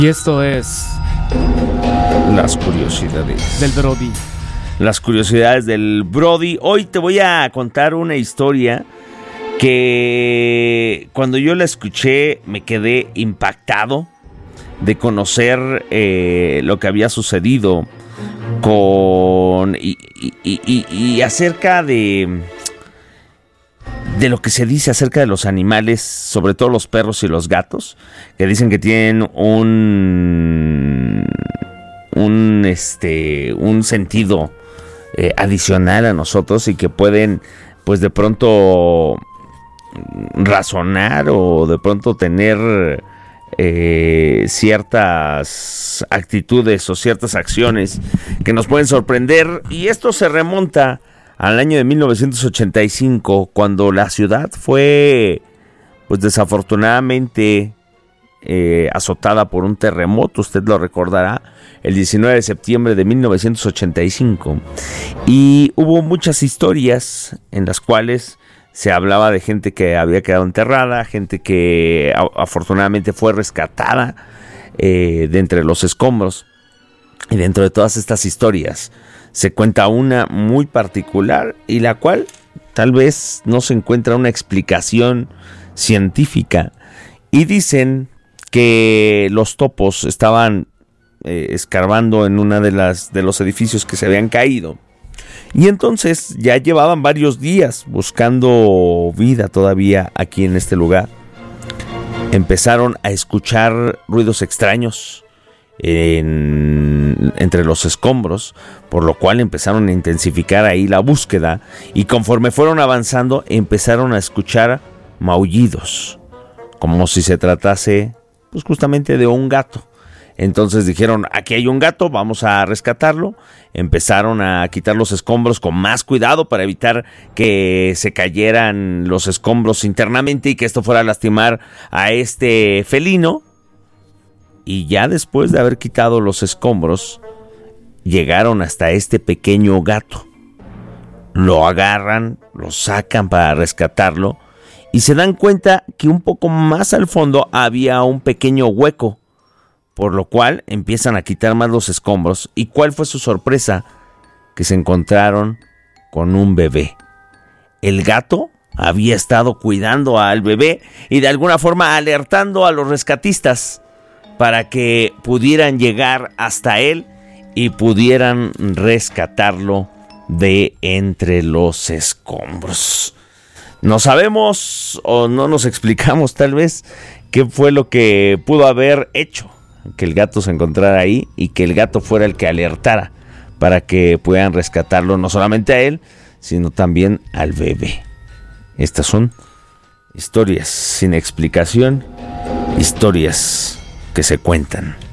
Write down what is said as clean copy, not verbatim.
Y esto es Las curiosidades del Brody. Las curiosidades del Brody. Hoy te voy a contar una historia que cuando yo la escuché me quedé impactado de conocer lo que había sucedido con y acerca de lo que se dice acerca de los animales, sobre todo los perros y los gatos, que dicen que tienen un sentido adicional a nosotros y que pueden, pues, de pronto razonar o de pronto tener ciertas actitudes o ciertas acciones que nos pueden sorprender. Y esto se remonta al año de 1985, cuando la ciudad fue, pues, desafortunadamente azotada por un terremoto. Usted lo recordará, el 19 de septiembre de 1985. Y hubo muchas historias en las cuales se hablaba de gente que había quedado enterrada, gente que afortunadamente fue rescatada de entre los escombros. Y dentro de todas estas historias se cuenta una muy particular y la cual tal vez no se encuentra una explicación científica. Y dicen que los topos estaban escarbando en una de los edificios que se habían caído. Y entonces ya llevaban varios días buscando vida todavía aquí en este lugar. Empezaron a escuchar ruidos extraños entre los escombros, por lo cual empezaron a intensificar ahí la búsqueda, y conforme fueron avanzando empezaron a escuchar maullidos, como si se tratase, pues, justamente de un gato. Entonces dijeron: aquí hay un gato, vamos a rescatarlo. Empezaron a quitar los escombros con más cuidado para evitar que se cayeran los escombros internamente y que esto fuera a lastimar a este felino. Y ya después de haber quitado los escombros, llegaron hasta este pequeño gato. Lo agarran, lo sacan para rescatarlo y se dan cuenta que un poco más al fondo había un pequeño hueco, por lo cual empiezan a quitar más los escombros. ¿Y cuál fue su sorpresa? Que se encontraron con un bebé. El gato había estado cuidando al bebé y de alguna forma alertando a los rescatistas para que pudieran llegar hasta él y pudieran rescatarlo de entre los escombros. No sabemos o no nos explicamos tal vez qué fue lo que pudo haber hecho que el gato se encontrara ahí y que el gato fuera el que alertara para que puedan rescatarlo, no solamente a él, sino también al bebé. Estas son historias sin explicación, historias que se cuentan.